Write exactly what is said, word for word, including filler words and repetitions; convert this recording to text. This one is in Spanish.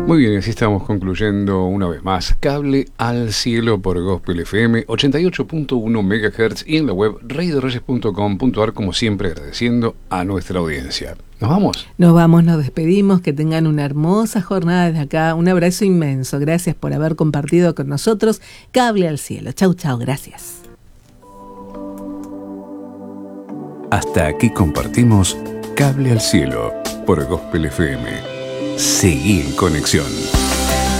Muy bien, así estamos concluyendo una vez más Cable al Cielo por Gospel F M ochenta y ocho punto uno megahertz y en la web rey de reyes punto com punto a r, como siempre agradeciendo a nuestra audiencia. ¿Nos vamos? Nos vamos, nos despedimos, que tengan una hermosa jornada desde acá, un abrazo inmenso, gracias por haber compartido con nosotros Cable al Cielo. Chau, chau, gracias. Hasta aquí compartimos Cable al Cielo por Gospel F M. Seguí en conexión.